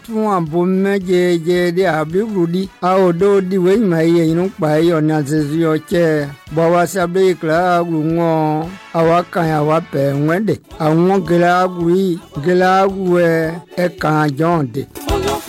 fún àbò méje de àbíkúdi àwòdó diwé ìmọ̀ iye inú pa ẹ̀yọ̀ ní àṣẹṣe ọ̀chẹ́ bọ́wá sábẹ́ ìkìlá àgùrù wọn àwa kan àwa pẹ̀ wẹ́ndẹ̀ àwọn gẹlẹ́ àgùrù yìí gẹlẹ́ àgùrù ẹ̀ kàn án jọ̀ǹde.